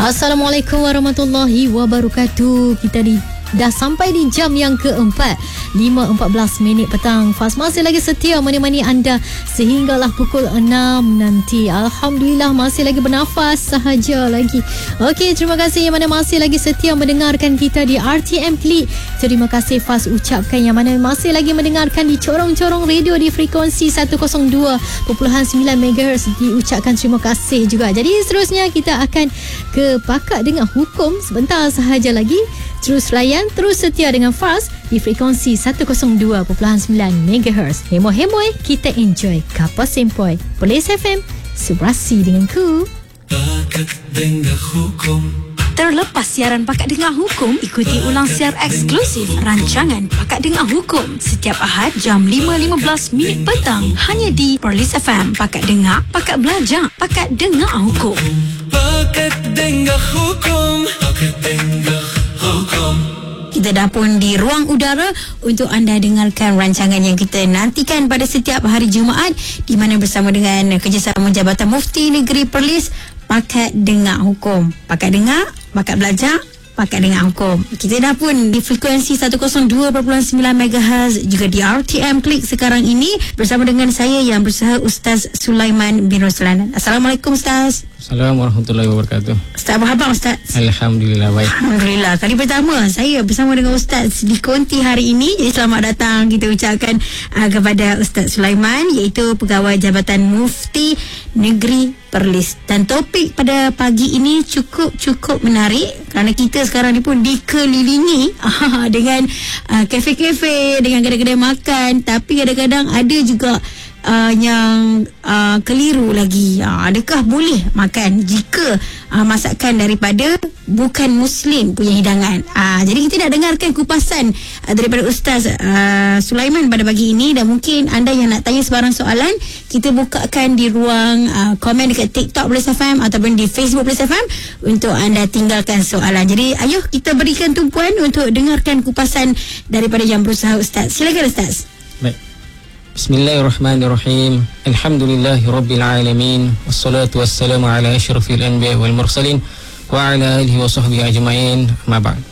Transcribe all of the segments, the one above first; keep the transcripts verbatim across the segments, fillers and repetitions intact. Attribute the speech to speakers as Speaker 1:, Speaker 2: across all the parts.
Speaker 1: Assalamualaikum warahmatullahi wabarakatuh. Kita di dah sampai di jam yang keempat, lima empat belas minit petang. Fas masih lagi setia menemani anda sehinggalah pukul enam nanti. Alhamdulillah masih lagi bernafas sahaja lagi. Okey, terima kasih yang mana masih lagi setia mendengarkan kita di R T M Klik. Terima kasih Fas ucapkan yang mana masih lagi mendengarkan di corong-corong radio di frekuensi seratus dua perpuluhan sembilan megahertz. Diucapkan terima kasih juga. Jadi seterusnya kita akan ke Pakak Dengar Hukum sebentar sahaja lagi. Terus layan, terus setia dengan Fas di frekuensi seratus dua perpuluhan sembilan megahertz. Hemo-hemoi, kita enjoy Kapal Sempoi. Polis F M, Subrasi denganku.
Speaker 2: Pakak Dengar Hukum.
Speaker 3: Terlepas siaran Pakak Dengar Hukum, ikuti ulang siar eksklusif rancangan Pakak Dengar Hukum setiap Ahad jam lima lima belas minit petang hanya di Perlis F M. Pakak Dengar, Pakak Belajar, Pakak Dengar Hukum.
Speaker 2: Pakak Dengar Hukum. Pakak Dengar Hukum.
Speaker 3: Kita dah pun di ruang udara untuk anda dengarkan rancangan yang kita nantikan pada setiap hari Jumaat, di mana bersama dengan kerjasama Jabatan Mufti Negeri Perlis, Pakak Dengar Hukum. Pakak Dengar, Pakak Belajar, Pakak Dengar Hukum. Kita dah pun di frekuensi seratus dua perpuluhan sembilan megahertz, juga di R T M Klik sekarang ini bersama dengan saya yang berusaha Ustaz Sulaiman bin Ruslan. Assalamualaikum Ustaz.
Speaker 4: Assalamualaikum warahmatullahi wabarakatuh.
Speaker 3: Ustaz, apa khabar Ustaz?
Speaker 4: Alhamdulillah baik.
Speaker 3: Alhamdulillah. Kali pertama saya bersama dengan Ustaz di konti hari ini. Jadi selamat datang kita ucapkan uh, kepada Ustaz Sulaiman, iaitu Pegawai Jabatan Mufti Negeri Perlis. Dan topik pada pagi ini cukup-cukup menarik kerana kita sekarang ni pun dikelilingi dengan uh, kafe-kafe, dengan kedai-kedai makan, tapi kadang-kadang ada juga Uh, yang uh, keliru lagi. Uh, adakah boleh makan jika uh, masakan daripada bukan Muslim punya hidangan? Uh, jadi kita nak dengarkan kupasan uh, daripada Ustaz uh, Sulaiman pada pagi ini, dan mungkin anda yang nak tanya sebarang soalan, kita bukakan di ruang uh, komen dekat TikTok Perlis F M ataupun di Facebook Perlis F M untuk anda tinggalkan soalan. Jadi ayuh kita berikan tumpuan untuk dengarkan kupasan daripada Yang Berusaha Ustaz. Silakan Ustaz.
Speaker 4: Baik. Bismillahirrahmanirrahim. Alhamdulillahirabbil alamin. Wassalatu wassalamu ala asyrafil anbiya wal mursalin wa ala alihi wa sahbihi ajma'in. Amma ba'd.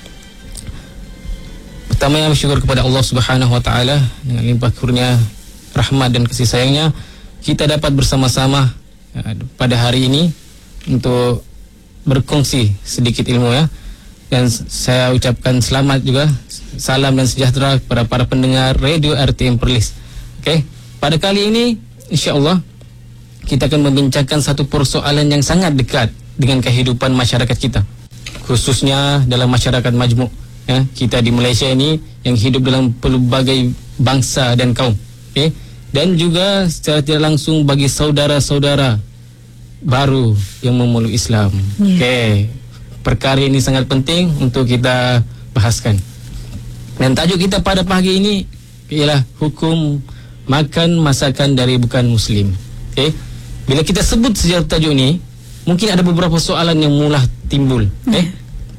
Speaker 4: Pertama, yang bersyukur kepada Allah Subhanahu wa taala dengan limpah kurnia rahmat dan kasih sayangnya, kita dapat bersama-sama ya, pada hari ini untuk berkongsi sedikit ilmu ya. Dan saya ucapkan selamat juga, salam dan sejahtera kepada para pendengar radio R T M Perlis. Okey, pada kali ini insya-Allah kita akan membincangkan satu persoalan yang sangat dekat dengan kehidupan masyarakat kita, khususnya dalam masyarakat majmuk ya, kita di Malaysia ini yang hidup dalam pelbagai bangsa dan kaum. Okey, dan juga secara tidak langsung bagi saudara-saudara baru yang memeluk Islam. Yeah. Okey, perkara ini sangat penting untuk kita bahaskan. Dan tajuk kita pada pagi ini ialah hukum makan masakan dari bukan Muslim. Okay? Bila kita sebut sejarah tajuk ni, mungkin ada beberapa soalan yang mula timbul. Okay?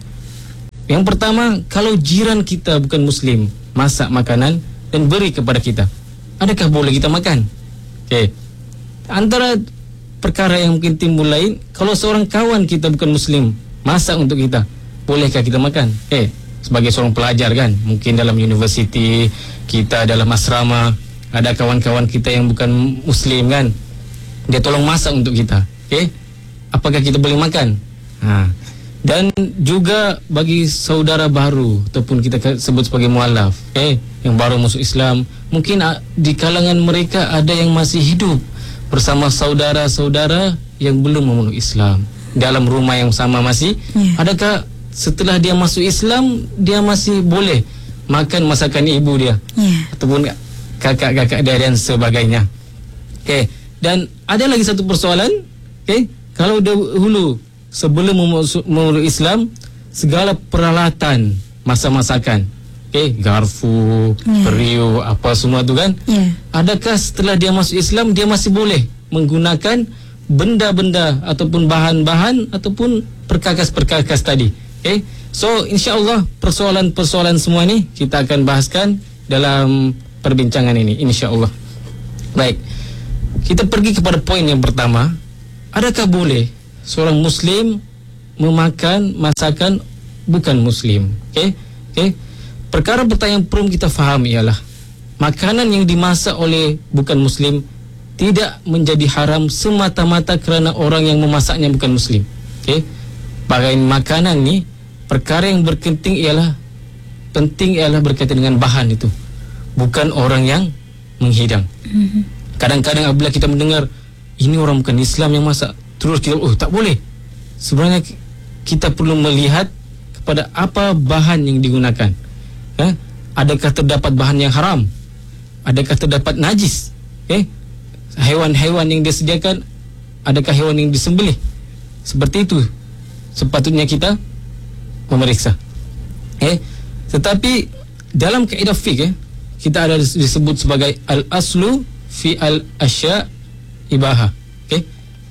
Speaker 4: Yeah. Yang pertama, kalau jiran kita bukan Muslim masak makanan dan beri kepada kita, adakah boleh kita makan? Okay. Antara perkara yang mungkin timbul lain, kalau seorang kawan kita bukan Muslim masak untuk kita, bolehkah kita makan? Okay. Sebagai seorang pelajar kan, mungkin dalam universiti, kita dalam asrama, ada kawan-kawan kita yang bukan Muslim kan, dia tolong masak untuk kita. Okay? Apakah kita boleh makan? Ha. Dan juga bagi saudara baru ataupun kita sebut sebagai mualaf, okay, yang baru masuk Islam, mungkin di kalangan mereka ada yang masih hidup bersama saudara-saudara yang belum memeluk Islam, dalam rumah yang sama masih. Yeah. Adakah setelah dia masuk Islam dia masih boleh makan masakan ibu dia? Yeah. Ataupun kakak-kakak dia dan sebagainya. Okey, dan ada lagi satu persoalan. Okey, kalau dahulu sebelum memeluk Islam, segala peralatan masak-masakan, okey, garfu, yeah, periuk, apa semua tu kan, yeah, adakah setelah dia masuk Islam dia masih boleh menggunakan benda-benda ataupun bahan-bahan ataupun perkakas-perkakas tadi? Okey, so insya-Allah persoalan-persoalan semua ni kita akan bahaskan dalam perbincangan ini, insya-Allah. Baik, kita pergi kepada poin yang pertama. Adakah boleh seorang Muslim memakan masakan bukan Muslim. Okey, okey. Perkara pertama yang perlu kita faham ialah makanan yang dimasak oleh bukan Muslim tidak menjadi haram semata-mata kerana orang yang memasaknya bukan Muslim. Okey, bagai makanan ni, perkara yang berpenting ialah penting ialah berkaitan dengan bahan itu, bukan orang yang menghidang. Mm-hmm. Kadang-kadang apabila kita mendengar ini orang bukan Islam yang masak, terus kita, oh tak boleh. Sebenarnya kita perlu melihat kepada apa bahan yang digunakan. Eh? Adakah terdapat bahan yang haram? Adakah terdapat najis? Eh? Haiwan-haiwan yang disediakan, adakah hewan yang disembelih? Seperti itu sepatutnya kita memeriksa. Eh? Tetapi dalam kaedah fiqh, eh, kita ada disebut sebagai al-aslu fi al-asya' ibaha. Okay?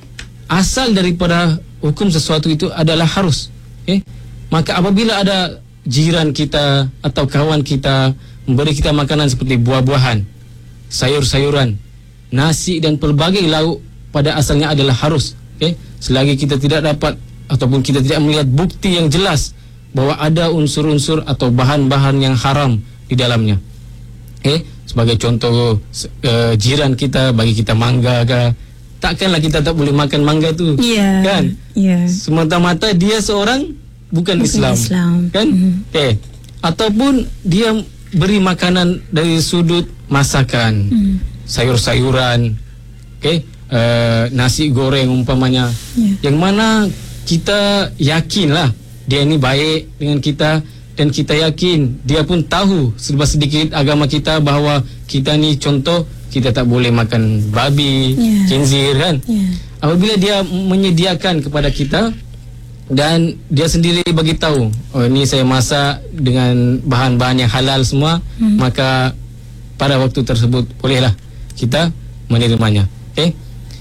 Speaker 4: Asal daripada hukum sesuatu itu adalah harus. Okay? Maka apabila ada jiran kita atau kawan kita memberi kita makanan seperti buah-buahan, sayur-sayuran, nasi dan pelbagai lauk, pada asalnya adalah harus. Okay? Selagi kita tidak dapat ataupun kita tidak melihat bukti yang jelas bahawa ada unsur-unsur atau bahan-bahan yang haram di dalamnya. Eh, sebagai contoh, uh, jiran kita bagi kita mangga ke, takkanlah kita tak boleh makan mangga tu,
Speaker 3: yeah,
Speaker 4: kan?
Speaker 3: Yeah.
Speaker 4: Semata-mata dia seorang bukan, bukan Islam,
Speaker 3: Islam,
Speaker 4: kan? Mm-hmm. Eh, ataupun dia beri makanan dari sudut masakan, mm. sayur-sayuran, okay? uh, nasi goreng umpamanya, yeah. yang mana kita yakinlah dia ni baik dengan kita, dan kita yakin dia pun tahu sedikit agama kita bahawa kita ni contoh kita tak boleh makan babi, yeah. khinzir, kan? Yeah. Apabila dia menyediakan kepada kita dan dia sendiri bagi tahu, oh ini saya masak dengan bahan-bahan yang halal semua, hmm. maka pada waktu tersebut bolehlah kita menerimanya. Okey.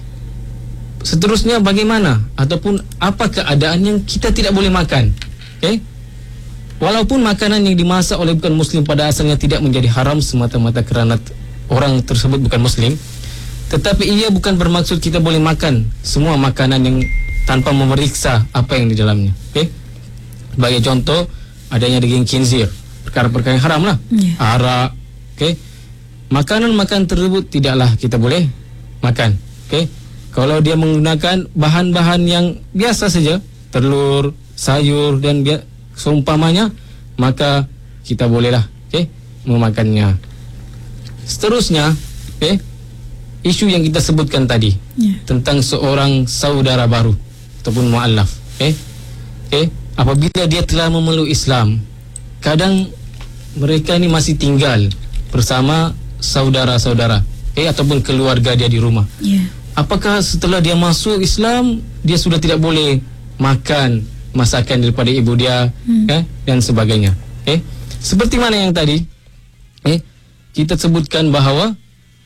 Speaker 4: Seterusnya bagaimana ataupun apa keadaan yang kita tidak boleh makan? Okey. Walaupun makanan yang dimasak oleh bukan Muslim pada asalnya tidak menjadi haram semata-mata kerana orang tersebut bukan Muslim, tetapi ia bukan bermaksud kita boleh makan semua makanan yang tanpa memeriksa apa yang di dalamnya. Okey. Sebagai contoh, adanya daging khinzir, perkara-perkara yang haram lah. Yeah. Arak. Okey. Makanan-makanan tersebut tidaklah kita boleh makan. Okey. Kalau dia menggunakan bahan-bahan yang biasa saja, telur, sayur dan bi- seumpamanya, maka kita bolehlah, okey, memakannya. Seterusnya, okey, isu yang kita sebutkan tadi, yeah. tentang seorang saudara baru ataupun mu'allaf, okey. Okey, apabila dia telah memeluk Islam, kadang mereka ni masih tinggal bersama saudara-saudara, okey, ataupun keluarga dia di rumah. Yeah. Apakah setelah dia masuk Islam dia sudah tidak boleh makan masakan daripada ibu dia, hmm. eh, dan sebagainya? Eh, seperti mana yang tadi, eh, kita sebutkan bahawa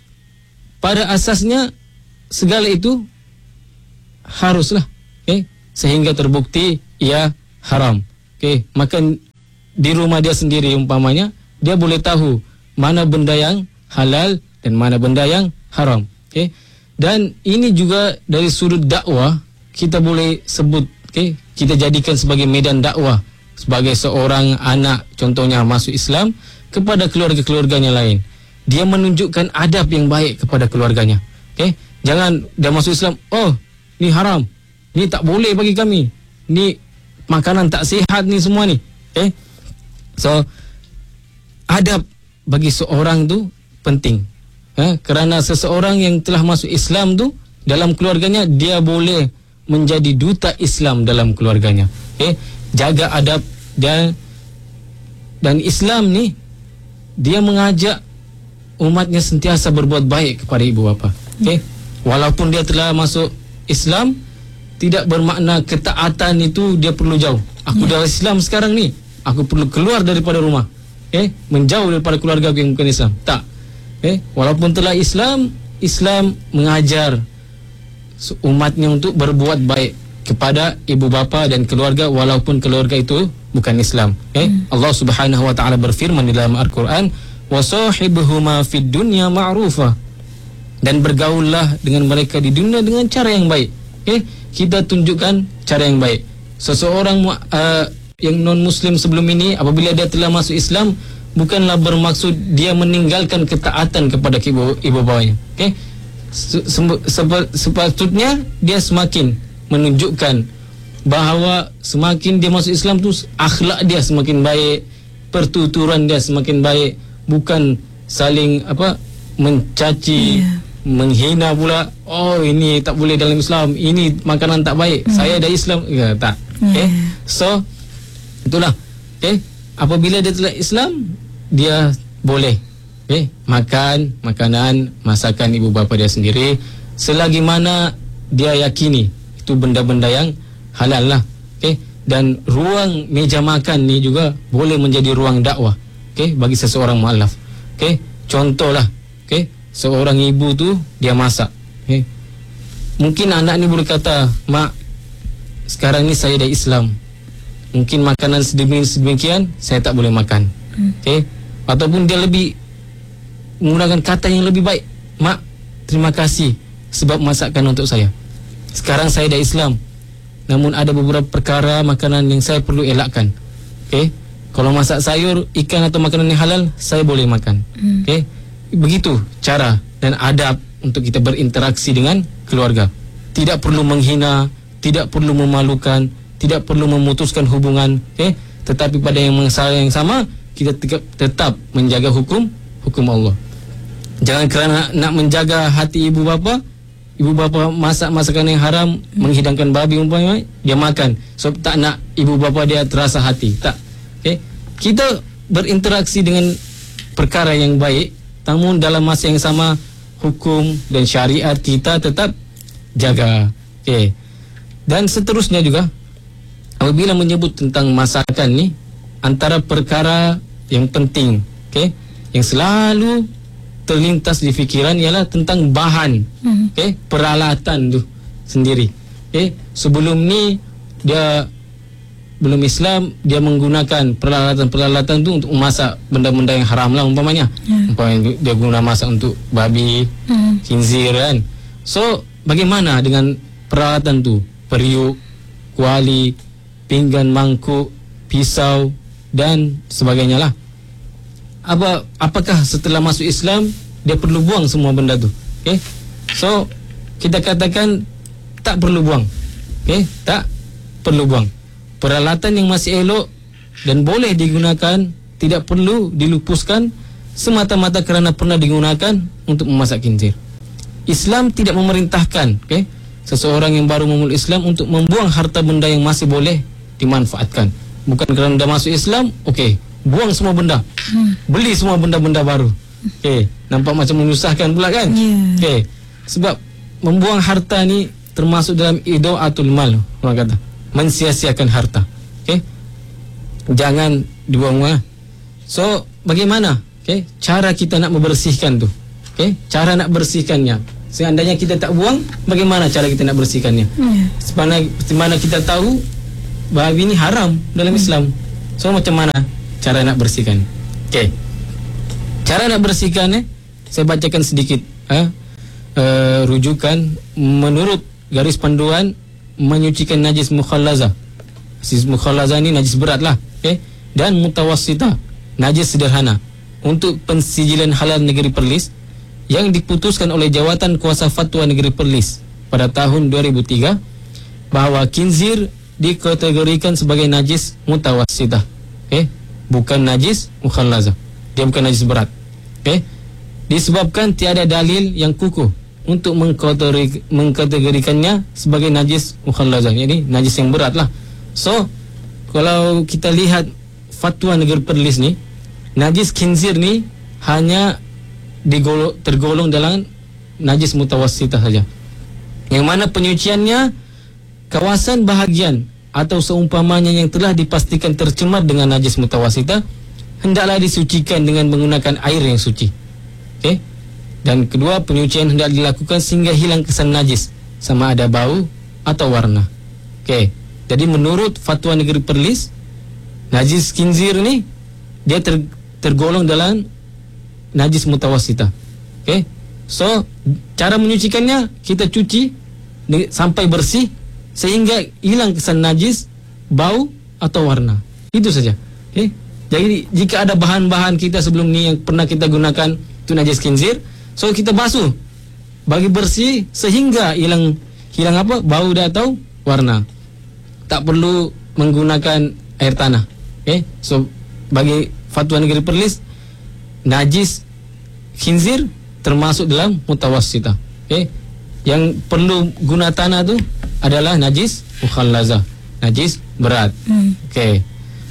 Speaker 4: pada asasnya segala itu haruslah, eh, sehingga terbukti ia haram. Okay, maka di rumah dia sendiri umpamanya dia boleh tahu mana benda yang halal dan mana benda yang haram. Okay. Dan ini juga dari sudut dakwah kita boleh sebut, okay, kita jadikan sebagai medan dakwah sebagai seorang anak contohnya masuk Islam kepada keluarga-keluarganya lain. Dia menunjukkan adab yang baik kepada keluarganya. Okay. Jangan dia masuk Islam, oh ni haram, ni tak boleh bagi kami, ni makanan tak sihat ni semua ni. Okay. So adab bagi seorang tu penting. Ha? Kerana seseorang yang telah masuk Islam tu dalam keluarganya dia boleh menjadi duta Islam dalam keluarganya. Okay? Jaga adab dan dan Islam ni dia mengajak umatnya sentiasa berbuat baik kepada ibu bapa. Okay? Walaupun dia telah masuk Islam, tidak bermakna ketaatan itu dia perlu jauh. Aku dah Islam sekarang ni, aku perlu keluar daripada rumah. Okay? Menjauh daripada keluarga aku yang bukan Islam. Tak. Eh, walaupun telah Islam, Islam mengajar umatnya untuk berbuat baik kepada ibu bapa dan keluarga walaupun keluarga itu bukan Islam. Eh, hmm. Allah Subhanahu wa taala berfirman di dalam Al-Quran, "Wasahibhuma fid dunya ma'rufa." Dan bergaullah dengan mereka di dunia dengan cara yang baik. Eh, kita tunjukkan cara yang baik seseorang uh, yang non-Muslim sebelum ini, apabila dia telah masuk Islam, bukanlah bermaksud dia meninggalkan ketaatan kepada ibu, ibu bapanya. Okay? Sepatutnya dia semakin menunjukkan bahawa semakin dia masuk Islam tu akhlak dia semakin baik, pertuturan dia semakin baik, bukan saling apa mencaci, yeah. menghina pula. Oh, ini tak boleh dalam Islam, ini makanan tak baik, mm. saya dah Islam ya, tak. Okay? Yeah. So itulah. Okay? Apabila dia telah Islam, dia boleh okay, makan makanan masakan ibu bapa dia sendiri, selagi mana dia yakini itu benda-benda yang halal lah. Okay? Dan ruang meja makan ni juga boleh menjadi ruang dakwah, okay, bagi seseorang mualaf. Okay? Contohlah, okay, seorang ibu tu dia masak. Okay? Mungkin anak ni boleh kata, mak, sekarang ni saya dah Islam, mungkin makanan sedemikian saya tak boleh makan. Okay? Ataupun dia lebih menggunakan kata yang lebih baik, mak, terima kasih sebab masakkan untuk saya. Sekarang saya dah Islam, namun ada beberapa perkara makanan yang saya perlu elakkan. Okay? Kalau masak sayur, ikan atau makanan yang halal, saya boleh makan. hmm. Okay? Begitu cara dan adab untuk kita berinteraksi dengan keluarga. Tidak perlu menghina, tidak perlu memalukan, tidak perlu memutuskan hubungan. Okay? Tetapi pada yang masa yang sama, kita tetap menjaga hukum hukum Allah. Jangan kerana nak menjaga hati ibu bapa, ibu bapa masak masakan yang haram, hmm. menghidangkan babi umpamanya, dia makan sebab so, tak nak ibu bapa dia terasa hati. Tak. Okay? Kita berinteraksi dengan perkara yang baik, namun dalam masa yang sama hukum dan syariat kita tetap jaga. Okay. Dan seterusnya juga, apabila menyebut tentang masakan ni, antara perkara yang penting, okay, yang selalu terlintas di fikiran ialah tentang bahan, hmm. okay, peralatan tu sendiri. Okay, sebelum ni dia belum Islam, dia menggunakan peralatan-peralatan tu untuk memasak benda-benda yang haram lah umpamanya. Yeah. Umpamanya dia guna masak untuk babi, hmm. khinzir kan. So bagaimana dengan peralatan tu? Periuk, kuali, pinggan, mangkuk, pisau dan sebagainya lah. Apa apakah setelah masuk Islam dia perlu buang semua benda tu? Okay? So kita katakan tak perlu buang. Okay? Tak perlu buang. Peralatan yang masih elok dan boleh digunakan, tidak perlu dilupuskan semata-mata kerana pernah digunakan untuk memasak khinzir. Islam tidak memerintahkan, okay, seseorang yang baru memulai Islam untuk membuang harta benda yang masih boleh dimanfaatkan. Bukan kerana dah masuk Islam, okey, buang semua benda, hmm. beli semua benda-benda baru. Okey, nampak macam menyusahkan pula kan? Yeah. Okey, sebab membuang harta ni termasuk dalam idaatul mal, orang kata, mensia-siakan harta. Okey, jangan dibuang-buang. So bagaimana? Okey, cara kita nak membersihkan tu? Okey, cara nak bersihkannya. Seandainya kita tak buang, bagaimana cara kita nak bersihkannya? Yeah. Sebana, sebana kita tahu babi ni haram dalam Islam. So macam mana cara nak bersihkan? Okey. Cara nak bersihkan eh, saya bacakan sedikit eh, uh, rujukan menurut garis panduan menyucikan najis mukhallaza. Najis mukhallaza ni najis berat lah, okey. Dan mutawassita, najis sederhana. Untuk pensijilan halal negeri Perlis yang diputuskan oleh Jawatan Kuasa Fatwa Negeri Perlis pada tahun dua ribu tiga, bahawa khinzir dikategorikan sebagai najis mutawassitah, okay? Bukan najis mukhallaza. Dia bukan najis berat, okay? Disebabkan tiada dalil yang kukuh untuk mengkategori, mengkategorikannya sebagai najis mukhallaza, jadi najis yang berat lah. So kalau kita lihat fatwa Negeri Perlis ni, najis khinzir ni hanya digolong, tergolong dalam najis mutawassitah saja, yang mana penyuciannya kawasan bahagian atau seumpamanya yang telah dipastikan tercemar dengan najis mutawassitah hendaklah disucikan dengan menggunakan air yang suci. Okey. Dan kedua, penyucian hendak dilakukan sehingga hilang kesan najis, sama ada bau atau warna. Okey. Jadi menurut fatwa Negeri Perlis, najis khinzir ni dia ter, tergolong dalam najis mutawassitah. Okey. So cara menyucikannya, kita cuci sampai bersih sehingga hilang kesan najis bau atau warna. Itu saja. Okay? Jadi jika ada bahan-bahan kita sebelum ni yang pernah kita gunakan itu najis khinzir, so kita basuh bagi bersih sehingga hilang hilang apa? Bau dan atau warna. Tak perlu menggunakan air tanah. Okay? So bagi fatwa Negeri Perlis, najis khinzir termasuk dalam mutawassitah. Okay? Yang perlu guna tanah tu adalah najis mukhallazah, najis berat. Hmm. Okey.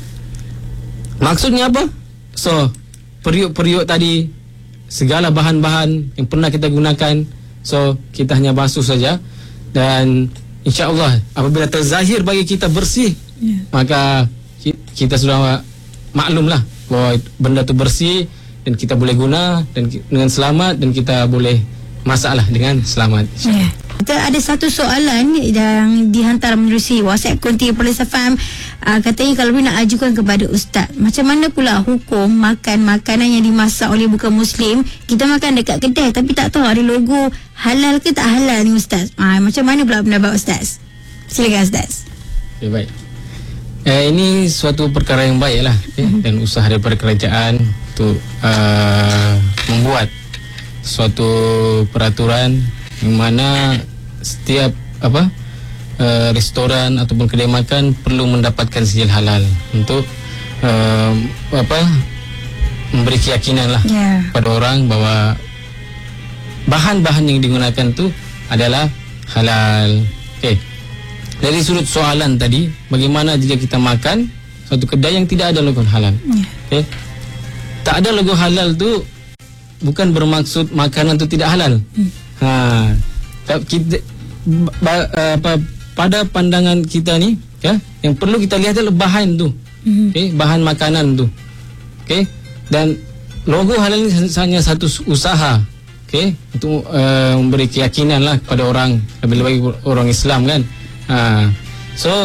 Speaker 4: Maksudnya apa? So, periuk-periuk tadi, segala bahan-bahan yang pernah kita gunakan, so kita hanya basuh saja, dan insya-Allah apabila terzahir bagi kita bersih, yeah, maka kita sudah maklumlah bahawa benda tu bersih dan kita boleh guna dan dengan selamat, dan kita boleh masalah dengan selamat.
Speaker 3: Ya. Kita ada satu soalan yang dihantar menerusi WhatsApp Konti Perlis F M. Uh, katanya kalau nak ajukan kepada Ustaz, macam mana pula hukum makan makanan yang dimasak oleh bukan Muslim? Kita makan dekat kedai tapi tak tahu ada logo halal ke tak halal ni Ustaz. Uh, macam mana pula pendapat Ustaz? Silakan Ustaz.
Speaker 4: Okay, baik. Eh, ini suatu perkara yang baik lah, okay? Mm-hmm. Dan usaha daripada kerajaan untuk uh, membuat suatu peraturan yang mana setiap apa uh, restoran ataupun kedai makan perlu mendapatkan sijil halal untuk uh, apa memberi keyakinan lah, yeah, pada orang bahawa bahan-bahan yang digunakan tu adalah halal. Okey. Dari sudut soalan tadi, bagaimana jika kita makan suatu kedai yang tidak ada logo halal? Yeah. Okey. Tak ada logo halal tu bukan bermaksud makanan tu tidak halal. Hmm. Ha, kita ba, apa, pada pandangan kita ni, ya, yang perlu kita lihat adalah bahan tu. Hmm. Okey, bahan makanan tu. Okey, dan logo halal ni hanya satu usaha, okey, untuk uh, memberi keyakinan lah kepada orang, lebih-lebih orang Islam kan. Ha, so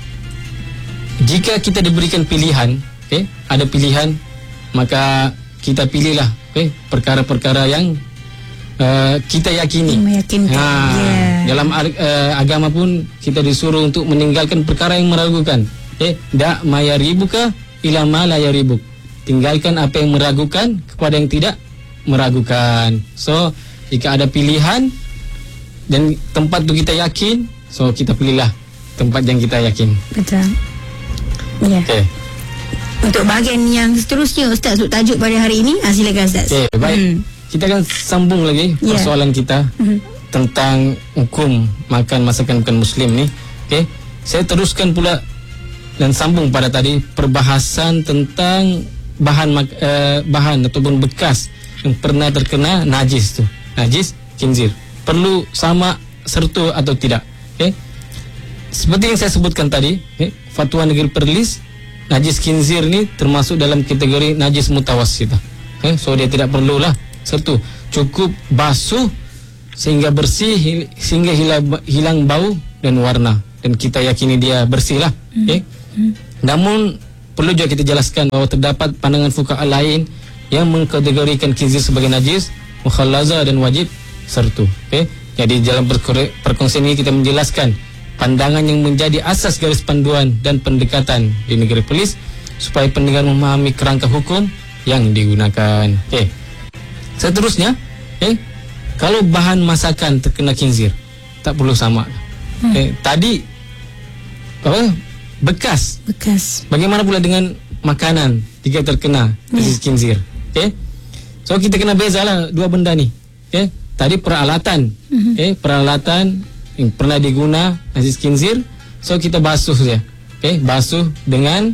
Speaker 4: jika kita diberikan pilihan, okey, ada pilihan, maka kita pilihlah, okay, perkara-perkara yang uh, kita yakini.
Speaker 3: Meyakinkan. Ha,
Speaker 4: yeah. Dalam uh, agama pun kita disuruh untuk meninggalkan perkara yang meragukan. Okay, da mayaribuka ila ma la yaribuk. Tinggalkan apa yang meragukan kepada yang tidak meragukan. So, jika ada pilihan dan tempat tu kita yakin, so kita pilihlah tempat yang kita yakin.
Speaker 3: Betul. Ya. Yeah. Okay. Untuk bahagian yang seterusnya Ustaz, untuk tajuk pada hari ini, ah, silakan Ustaz.
Speaker 4: Okay, baik. Hmm. Kita akan sambung lagi, yeah, persoalan kita hmm. tentang hukum makan masakan bukan Muslim ni. Okay. Saya teruskan pula dan sambung pada tadi perbahasan tentang bahan uh, bahan ataupun bekas yang pernah terkena najis tu, najis khinzir. Perlu sama serta atau tidak? Okay. Seperti yang saya sebutkan tadi, okay, fatwa Negeri Perlis, najis khinzir ni termasuk dalam kategori najis mutawassitah. Okay? So dia tidak perlulah sertu, cukup basuh sehingga bersih, sehingga hilang, hilang bau dan warna, dan kita yakini dia bersih lah. Okay? Hmm. Namun perlu juga kita jelaskan bahawa terdapat pandangan fuqaha lain yang mengkategorikan khinzir sebagai najis mukhallazah dan wajib sertu. Okay? Jadi dalam perkongsian ini kita menjelaskan pandangan yang menjadi asas garis panduan dan pendekatan di Negeri Perlis supaya pendengar memahami kerangka hukum yang digunakan. Okey. Seterusnya, okay, kalau bahan masakan terkena khinzir, tak perlu sama. Hmm. Okay, tadi apa? Bekas. Bekas. Bagaimana pula dengan makanan jika terkena najis, yeah, khinzir? Okey. So kita kena bezalah dua benda ni. Okey. Tadi peralatan. Hmm. Okey, peralatan yang pernah diguna najis khinzir, so kita basuh saja. Okey, basuh dengan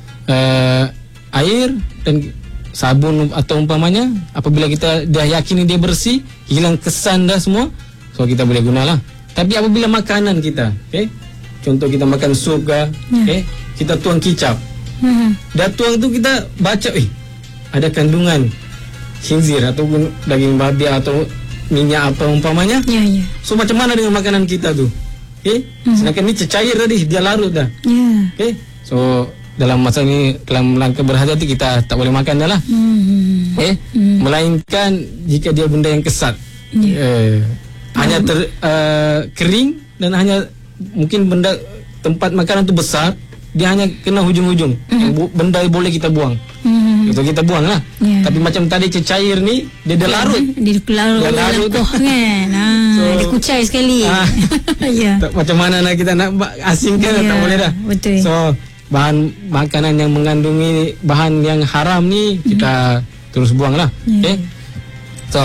Speaker 4: uh, air dan sabun atau umpamanya. Apabila kita dah yakin dia bersih, hilang kesan dah semua, so kita boleh gunalah. Tapi apabila makanan kita, okey, contoh kita makan sup ke, yeah, okey, kita tuang kicap. Hmm. Dah tuang tu kita baca, eh, ada kandungan khinzir ataupun daging babi atau minyak apa umpamanya. Ya, ya. So macam mana dengan makanan kita tu? Okey. Mm-hmm. Sedangkan ni cecair tadi, dia larut dah. Ya. Okey. So dalam masa ni, dalam langkah berhati-hati, kita tak boleh makan dah lah. Mm-hmm. Okey. Mm-hmm. Melainkan jika dia benda yang kesat. Yeah. Eh, hanya ter, uh, kering dan hanya mungkin benda tempat makanan tu besar. dia hanya kena hujung-hujung. Yang bu- benda yang boleh kita buang.
Speaker 3: Hmm.
Speaker 4: Itu kita buang lah.
Speaker 3: Ya.
Speaker 4: Tapi macam tadi cecair ni, dia dah larut.
Speaker 3: Dia larut,
Speaker 4: Dia larut
Speaker 3: larut kan. Ha,
Speaker 4: So-
Speaker 3: dia kucai sekali.
Speaker 4: Ah.
Speaker 3: Ya.
Speaker 4: Tak, macam mana nak kita nak ba- asingkan,
Speaker 3: Ya,
Speaker 4: tak boleh dah.
Speaker 3: betul.
Speaker 4: So bahan makanan yang mengandungi bahan yang haram ni kita terus buang lah.
Speaker 3: Ya.
Speaker 4: Okay. So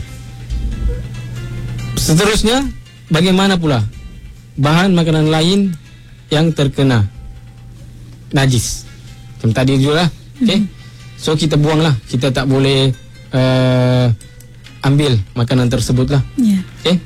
Speaker 4: seterusnya, bagaimana pula bahan makanan lain yang terkena najis? Macam tadi juga lah. Okay. So kita buang lah. Kita tak boleh uh, ambil makanan tersebut lah.
Speaker 3: Ya.
Speaker 4: Okay.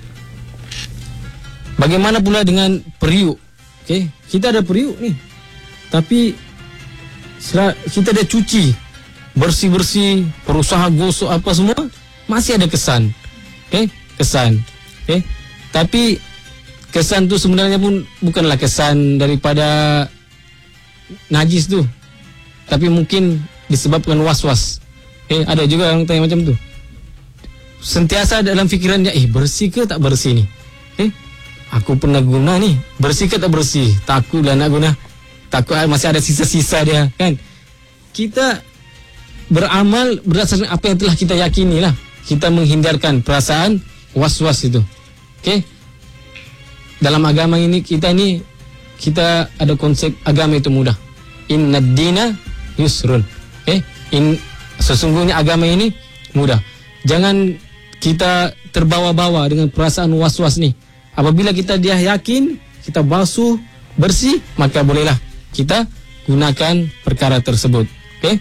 Speaker 4: Bagaimana pula dengan periuk? Okay. Kita ada periuk ni, tapi sel- kita dah cuci, bersih-bersih, berusaha gosok apa semua, masih ada kesan. Okay. Kesan. Okay. Tapi kesan tu sebenarnya pun bukanlah kesan daripada najis tu, tapi mungkin disebabkan was-was. Eh, ada juga orang tanya macam tu. Sentiasa dalam fikirannya, eh bersih ke tak bersih ni? Eh, aku pernah guna ni, bersih ke tak bersih? Takutlah nak guna. Takut masih ada sisa-sisa dia, kan? Kita beramal berdasarkan apa yang telah kita yakini lah. Kita menghindarkan perasaan was-was itu. Okey. Dalam agama ini kita ni kita ada konsep agama itu mudah. Innad dina yusrun. Okay? In sesungguhnya agama ini mudah. Jangan kita terbawa-bawa dengan perasaan was-was ni. Apabila kita dia yakin, kita basuh, bersih, maka bolehlah kita gunakan perkara tersebut. Okay?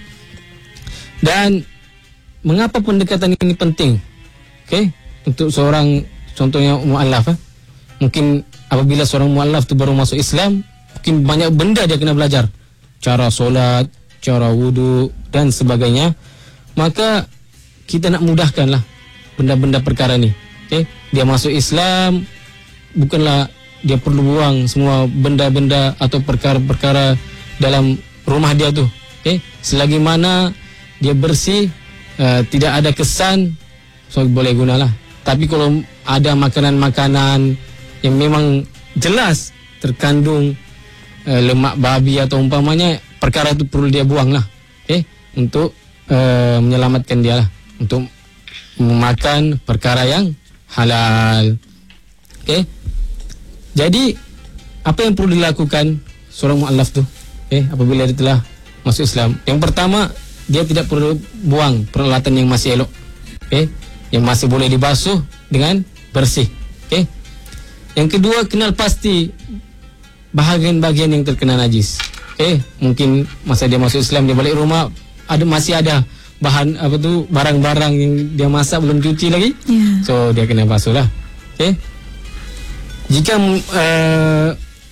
Speaker 4: Dan mengapa pendekatan ini penting? Okay? Untuk seorang, contohnya mu'allaf, eh? Mungkin apabila seorang mu'allaf tu baru masuk Islam, mungkin banyak benda dia kena belajar. Cara solat, cara wudu dan sebagainya. Maka kita nak mudahkanlah benda-benda perkara ni. Okay? Dia masuk Islam, bukanlah dia perlu buang semua benda-benda atau perkara-perkara dalam rumah dia tu. Okay? Selagi mana dia bersih, uh, tidak ada kesan, so boleh gunalah. Tapi kalau ada makanan-makanan yang memang jelas terkandung uh, lemak babi atau umpamanya, perkara itu perlu dia buang lah. Okay? Untuk uh, menyelamatkan dia lah, untuk memakan perkara yang halal. Okay? Jadi apa yang perlu dilakukan seorang mu'allaf tu, okay, apabila dia telah masuk Islam? Yang pertama, dia tidak perlu buang peralatan yang masih elok, okay, yang masih boleh dibasuh dengan bersih. Okay? Yang kedua, kenal pasti bahagian-bahagian yang terkena najis. Okay? Mungkin masa dia masuk Islam, dia balik rumah, ada masih ada bahan apa tu, barang-barang yang dia masak belum cuci lagi.
Speaker 3: Yeah.
Speaker 4: So dia kena basuh lah. Okay? Jika uh,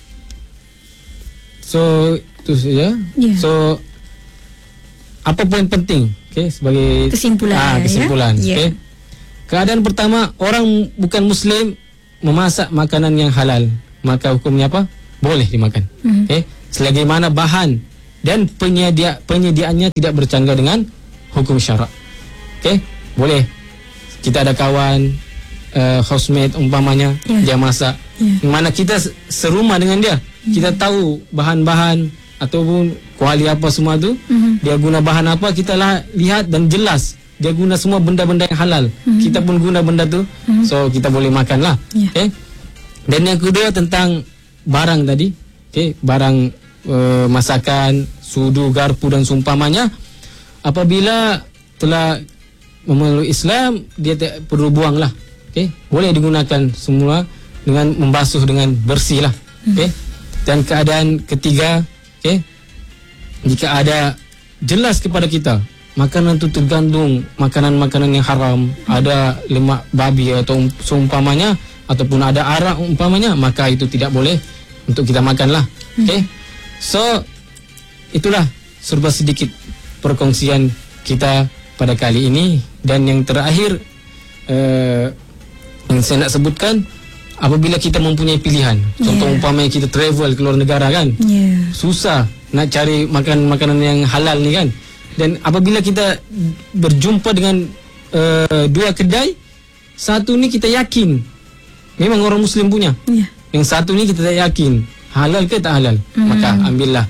Speaker 4: so itu saja.
Speaker 3: Yeah.
Speaker 4: So apa poin penting? Okay, sebagai
Speaker 3: Kesimpulan,
Speaker 4: ah, kesimpulan.
Speaker 3: ya?
Speaker 4: Okay. Keadaan pertama, orang bukan Muslim memasak makanan yang halal, maka hukumnya apa? Boleh dimakan. Mm-hmm. Okay. Selagi mana bahan dan penyedia penyediaannya tidak bercanggah dengan hukum syarak. Okay, boleh. Kita ada kawan uh, housemate umpamanya,
Speaker 3: yeah,
Speaker 4: dia masak,
Speaker 3: yeah,
Speaker 4: mana kita serumah dengan dia, mm-hmm, kita tahu bahan-bahan ataupun kuali apa semua tu, mm-hmm, dia guna bahan apa, kita lah lihat dan jelas dia guna semua benda-benda yang halal. Mm-hmm. Kita pun guna benda tu, mm-hmm, so kita boleh makan lah. Yeah. Okay. Dan yang kedua tentang barang tadi, okay, barang uh, masakan, sudu, garpu dan seumpamanya, apabila telah memeluk Islam, dia tak perlu buang lah. Okay. Boleh digunakan semua dengan membasuh dengan bersih lah. Mm-hmm. Okay. Dan keadaan ketiga, okay, jika ada jelas kepada kita makanan itu tergandung makanan-makanan yang haram, hmm, ada lemak babi atau seumpamanya, ataupun ada arak umpamanya, maka itu tidak boleh untuk kita makan lah. Hmm. Okay. So itulah serba sedikit perkongsian kita pada kali ini. Dan yang terakhir uh, yang saya nak sebutkan, apabila kita mempunyai pilihan, contoh, yeah, umpamanya kita travel ke luar negara kan, yeah, susah nak cari makan makanan yang halal ni kan. Dan apabila kita berjumpa dengan uh, dua kedai, satu ni kita yakin memang orang Muslim punya, yeah, yang satu ni kita tak yakin halal ke tak halal, mm, maka ambillah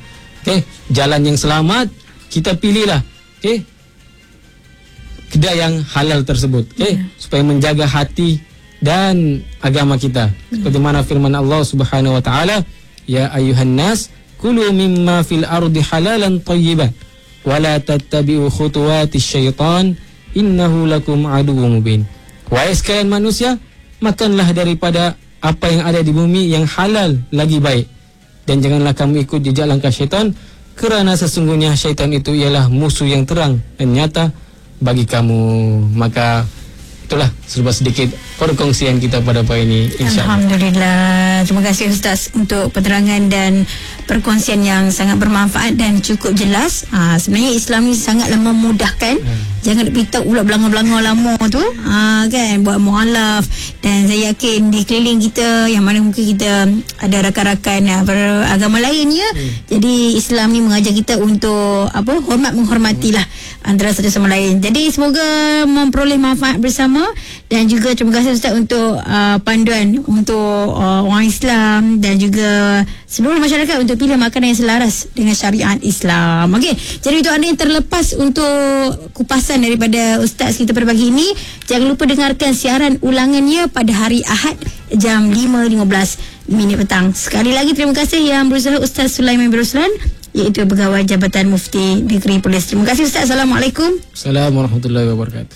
Speaker 4: Okay, jalan yang selamat, kita pilihlah okay, kedai yang halal tersebut, okay, yeah. supaya menjaga hati dan agama kita. Yeah. Seperti mana firman Allah Subhanahu wa taala, ya ayuhan nas kulu mimma fil ardi halalan tayyiban wa la tattabi'u khutuwatis syaitan innahu lakum aduwwum mubin. Wahai sekalian manusia, makanlah daripada apa yang ada di bumi yang halal lagi baik, dan janganlah kamu ikut jejak langkah syaitan, kerana sesungguhnya syaitan itu ialah musuh yang terang dan nyata bagi kamu. Maka itulah serba sedikit perkongsian kita pada pagi ini, insya-Allah.
Speaker 3: Alhamdulillah. Terima kasih Ustaz untuk penerangan dan perkongsian yang sangat bermanfaat dan cukup jelas. Ha, sebenarnya Islam ni sangatlah memudahkan. Hmm. Jangan pergi tahu pula belanga-belanga lama tu, ha, kan, buat mualaf. Dan saya yakin di keliling kita yang mana mungkin kita ada rakan-rakan uh, beragama lain ya. Hmm. Jadi Islam ni mengajar kita untuk apa, hormat menghormatilah antara satu sama lain. Jadi semoga memperoleh manfaat bersama, dan juga terima kasih Ustaz untuk uh, panduan untuk uh, orang Islam dan juga seluruh masyarakat untuk pilih makanan yang selaras dengan syariat Islam. Okey, jadi untuk anda yang terlepas untuk kupasan daripada Ustaz kita pada pagi ini, jangan lupa dengarkan siaran ulangannya pada hari Ahad jam lima lima belas minit petang. Sekali lagi terima kasih yang berusaha Ustaz Sulaiman bin Ruslan, iaitu Pegawai Jabatan Mufti Negeri Perlis. Terima kasih Ustaz. Assalamualaikum.
Speaker 4: Assalamualaikum warahmatullahi wabarakatuh.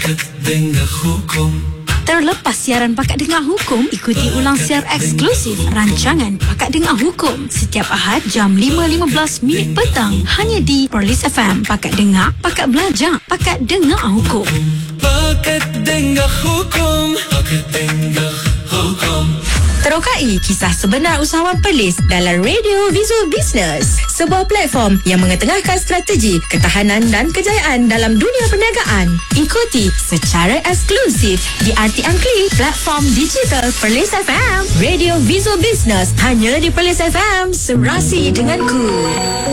Speaker 5: Terlepas siaran Pakat Dengar Hukum, ikuti ulang siar eksklusif rancangan Pakat Dengar Hukum setiap Ahad jam lima lima belas minit petang hanya di Perlis F M. Pakat Dengar, Pakat Belajar, Pakat Dengar Hukum.
Speaker 2: Pakat Dengar Hukum. Pakat Dengar Hukum.
Speaker 6: Terokai kisah sebenar usahawan Perlis dalam Radio Visual Business, sebuah platform yang mengetengahkan strategi, ketahanan dan kejayaan dalam dunia perniagaan. Ikuti secara eksklusif di R T M Klik, platform digital Perlis F M. Radio Visual Business hanya di Perlis F M, serasi denganku.